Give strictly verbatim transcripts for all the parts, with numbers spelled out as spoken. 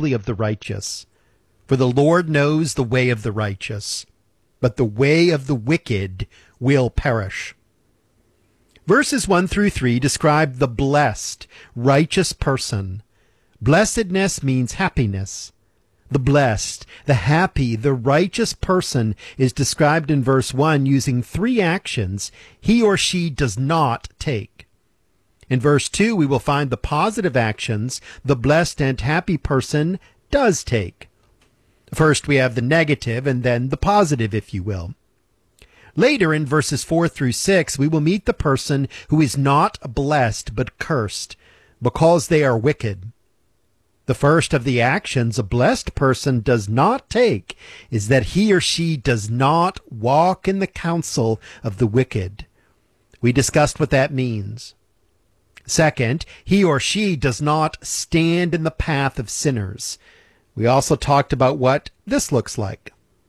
assembly of the righteous. For the Lord knows the way of the righteous, but the way of the wicked will perish. Verses one through three describe the blessed, righteous person. Blessedness means happiness. The blessed, the happy, the righteous person is described in verse one using three actions he or she does not take. In verse two, we will find the positive actions the blessed and happy person does take. First, we have the negative and then the positive, if you will. Later, in verses four through six, we will meet the person who is not blessed but cursed because they are wicked. The first of the actions a blessed person does not take is that he or she does not walk in the counsel of the wicked. We discussed what that means. Second, he or she does not stand in the path of sinners. We also talked about what this looks like.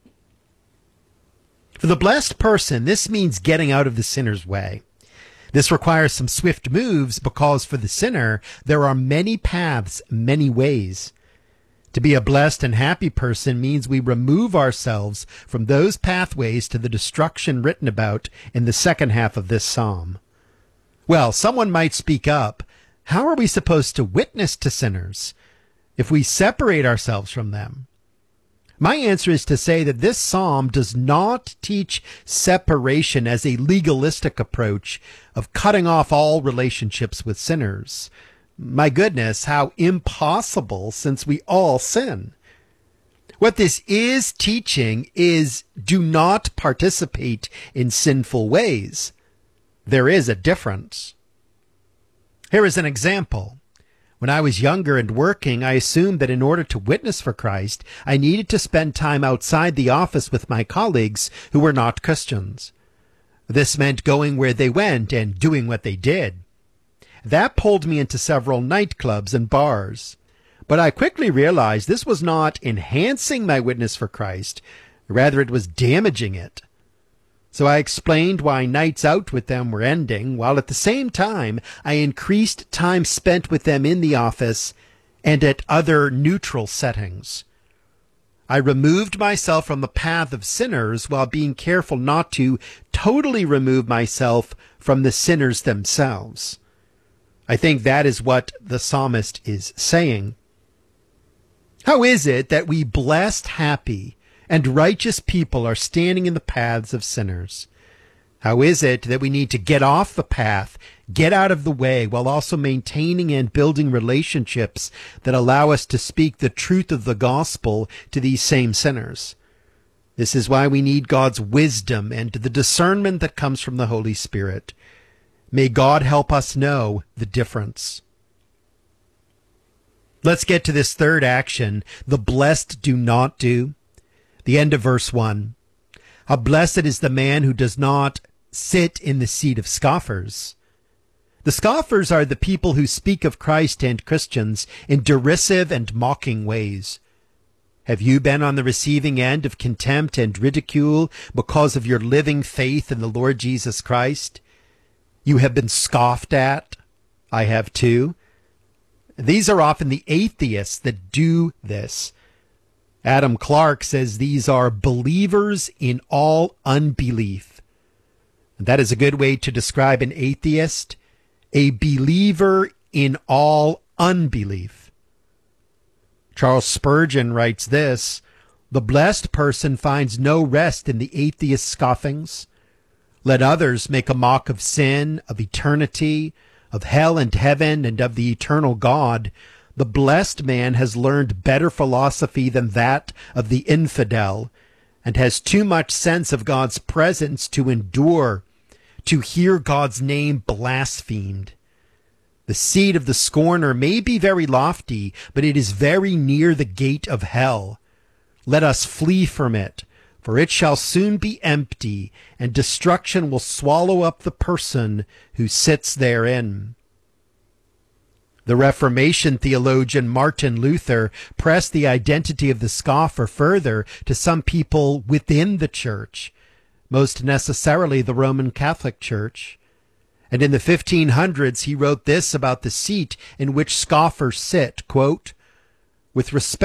For the blessed person, this means getting out of the sinner's way. This requires some swift moves because for the sinner, there are many paths, many ways. To be a blessed and happy person means we remove ourselves from those pathways to the destruction written about in the second half of this psalm. Well, someone might speak up. How are we supposed to witness to sinners if we separate ourselves from them? My answer is to say that this psalm does not teach separation as a legalistic approach of cutting off all relationships with sinners. My goodness, how impossible, since we all sin. What this is teaching is do not participate in sinful ways. There is a difference. Here is an example. When I was younger and working, I assumed that in order to witness for Christ, I needed to spend time outside the office with my colleagues who were not Christians. This meant going where they went and doing what they did. That pulled me into several nightclubs and bars. But I quickly realized this was not enhancing my witness for Christ. Rather, it was damaging it. So I explained why nights out with them were ending, while at the same time I increased time spent with them in the office and at other neutral settings. I removed myself from the path of sinners while being careful not to totally remove myself from the sinners themselves. I think that is what the psalmist is saying. How is it that we blessed, happy, and righteous people are standing in the paths of sinners? How is it that we need to get off the path, get out of the way, while also maintaining and building relationships that allow us to speak the truth of the gospel to these same sinners? This is why we need God's wisdom and the discernment that comes from the Holy Spirit. May God help us know the difference. Let's get to this third action, the blessed do not do. The end of verse one. How blessed is the man who does not sit in the seat of scoffers. The scoffers are the people who speak of Christ and Christians in derisive and mocking ways. Have you been on the receiving end of contempt and ridicule because of your living faith in the Lord Jesus Christ? You have been scoffed at. I have too. These are often the atheists that do this. Adam Clarke says these are believers in all unbelief. And that is a good way to describe an atheist, a believer in all unbelief. Charles Spurgeon writes this, "The blessed person finds no rest in the atheist's scoffings. Let others make a mock of sin, of eternity, of hell and heaven, and of the eternal God. The blessed man has learned better philosophy than that of the infidel, and has too much sense of God's presence to endure, to hear God's name blasphemed. The seat of the scorner may be very lofty, but it is very near the gate of hell. Let us flee from it, for it shall soon be empty, and destruction will swallow up the person who sits therein." The Reformation theologian Martin Luther pressed the identity of the scoffer further to some people within the church, most necessarily the Roman Catholic Church. And in the fifteen hundreds he wrote this about the seat in which scoffers sit, quote, "With respect